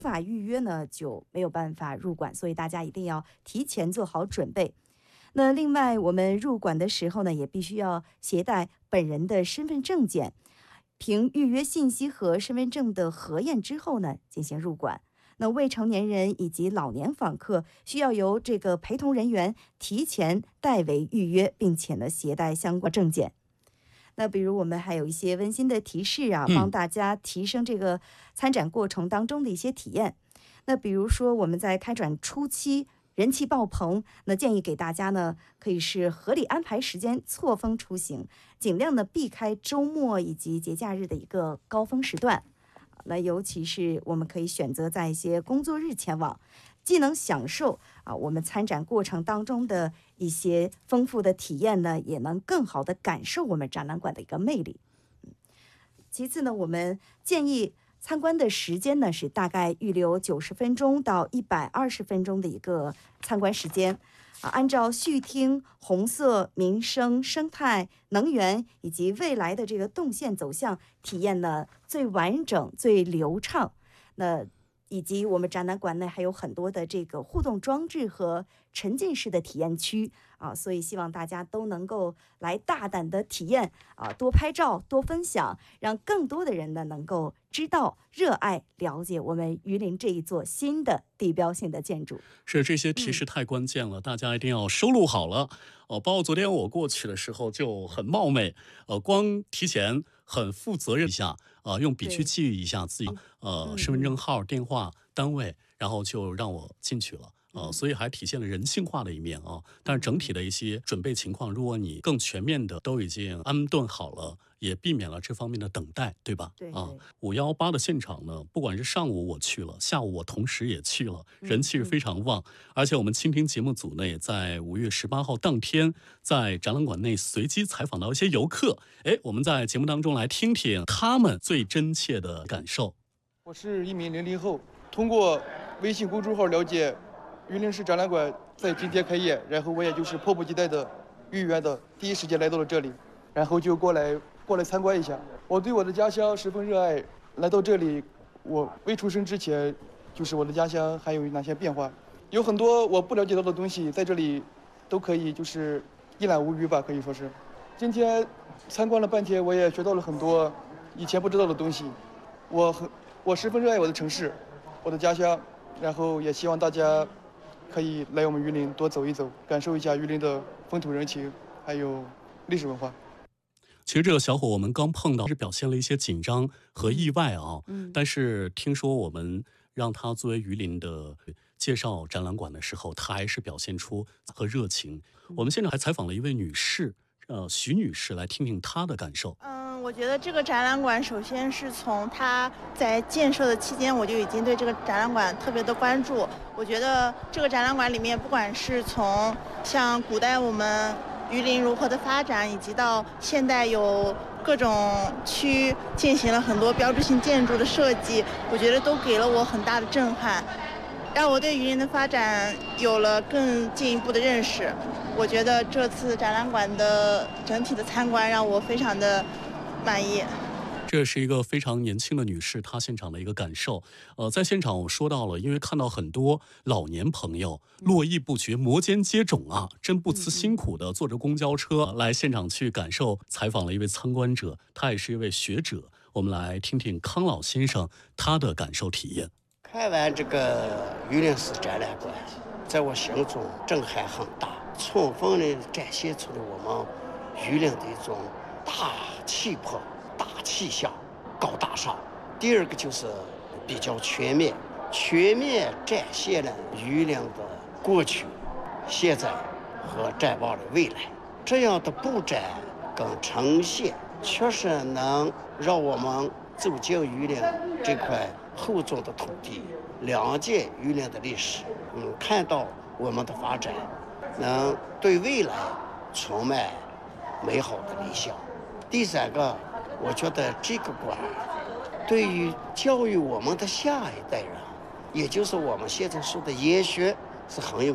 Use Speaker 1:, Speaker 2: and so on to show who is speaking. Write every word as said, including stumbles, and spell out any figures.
Speaker 1: 法预约呢就没有办法入馆，所以大家一定要提前做好准备。那另外，我们入馆的时候呢，也必须要携带本人的身份证件，凭预约信息和身份证的核验之后呢，进行入馆。那未成年人以及老年访客需要由这个陪同人员提前代为预约，并且呢携带相关证件。那比如我们还有一些温馨的提示啊，帮大家提升这个参展过程当中的一些体验。那比如说我们在开展初期人气爆棚，那建议给大家呢，可以是合理安排时间，错峰出行，尽量的避开周末以及节假日的一个高峰时段。那尤其是我们可以选择在一些工作日前往，既能享受啊我们参展过程当中的一些丰富的体验呢，也能更好的感受我们展览馆的一个魅力。其次呢，我们建议参观的时间呢是大概预留九十分钟到一百二十分钟的一个参观时间啊，按照序厅、红色、民生、生态、能源以及未来的这个动线走向，体验呢最完整、最流畅。那以及我们展览馆内还有很多的这个互动装置和沉浸式的体验区啊，所以希望大家都能够来大胆的体验啊，多拍照、多分享，让更多的人呢能够知道、热爱、了解我们榆林这一座新的地标性的建筑。
Speaker 2: 是，这些提示太关键了，嗯、大家一定要收录好了。哦，包括昨天我过去的时候就很冒昧，呃，光提前很负责任一下，呃，用笔去记一下自己呃身份证号、电话、单位，然后就让我进去了。呃，所以还体现了人性化的一面啊。但是整体的一些准备情况，如果你更全面的都已经安顿好了，也避免了这方面的等待，对吧？
Speaker 1: 对对
Speaker 2: 啊，五幺八的现场呢，不管是上午我去了，下午我同时也去了，人气是非常旺。嗯嗯、而且我们倾听节目组呢，也在五月十八号当天，在展览馆内随机采访到一些游客。哎，我们在节目当中来听听他们最真切的感受。
Speaker 3: 我是一名零零后，通过微信公众号了解榆林市展览馆在今天开业，然后我也就是迫不及待的预约的第一时间来到了这里，然后就过来过来参观一下。我对我的家乡十分热爱，来到这里，我未出生之前，就是我的家乡还有哪些变化，有很多我不了解到的东西，在这里都可以就是一览无余吧，可以说是。今天参观了半天，我也学到了很多以前不知道的东西。我很我十分热爱我的城市，我的家乡，然后也希望大家可以来我们榆林多走一走，感受一下榆林的风土人情，还有历史文化。
Speaker 2: 其实这个小伙我们刚碰到，是表现了一些紧张和意外啊。嗯，但是听说我们让他作为榆林的介绍展览馆的时候，他还是表现出和热情。嗯、我们现场还采访了一位女士，呃，徐女士，来听听她的感受。
Speaker 4: 嗯，我觉得这个展览馆，首先是从它在建设的期间，我就已经对这个展览馆特别的关注。我觉得这个展览馆里面，不管是从像古代我们榆林如何的发展，以及到现代有各种区进行了很多标志性建筑的设计，我觉得都给了我很大的震撼，让我对榆林的发展有了更进一步的认识。我觉得这次展览馆的整体的参观让我非常的满意。
Speaker 2: 这是一个非常年轻的女士，她现场的一个感受。呃，在现场我说到了，因为看到很络老年朋友络绎不绝，摩肩接踵啊，真不辞辛苦的坐着公交车来现场去感受。采访了一位参观者，他也是一位学者，我们来听听康老先生他的感受体验。
Speaker 5: 看完这个榆林市展览馆，在我心中震撼很大，充分的展现出了我们榆林的一种大气魄、大气象、高大上。第二个就是比较全面，全面展现了榆林的过去、现在和展望的未来。这样的布展跟呈现，确实能让我们走进榆林这块厚重的土地，了解榆林的历史，嗯，看到我们的发展，能对未来充满美好的理想。第三个，我觉得这个馆对于教育我们的下一代人，也就是我们现在说的研学，是很有